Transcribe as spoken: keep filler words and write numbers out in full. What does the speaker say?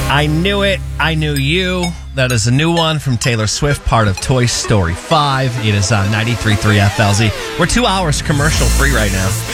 I Knew It, I Knew You. That is a new one from Taylor Swift, part of Toy Story five. It is on ninety-three point three F L Z. We're two hours commercial free right now.